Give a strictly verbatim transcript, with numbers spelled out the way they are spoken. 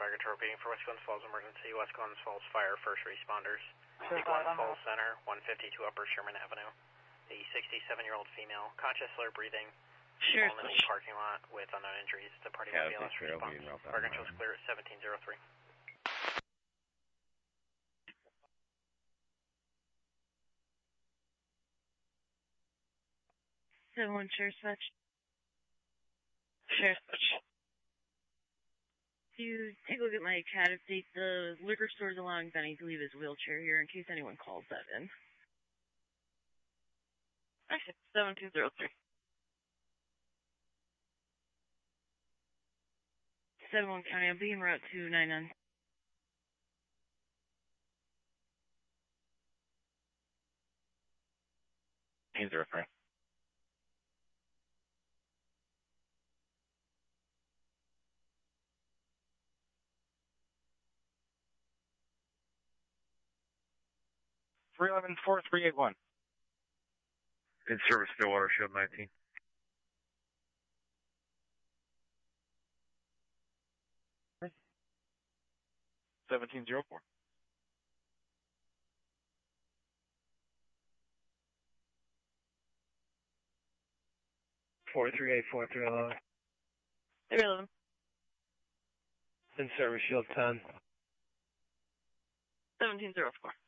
Fire Control repeating for West Glens Falls Emergency, West Glens Falls Fire First Responders. Sure, Glens Falls Center, one fifty-two Upper Sherman Avenue. A sixty-seven-year-old female, conscious, slur breathing, Sure. fallen in the parking lot with unknown injuries. The party Yeah, will be okay, lost sure, response. we emailed that Fire Control is line. clear at seventeen oh three. seven one Sheriff Dispatch. Sheriff Dispatch. If you take a look at my cat update, the liquor store is allowing Benny to leave his wheelchair here in case anyone calls that in. Okay, seven two zero three. seven one County, I'll be en route to nine nine. zero three. three eleven four three eight one. In service, Stillwater, Shield nineteen. seventeen oh four. four three eight four three eleven. three eleven. In service, Shield ten. seventeen oh four.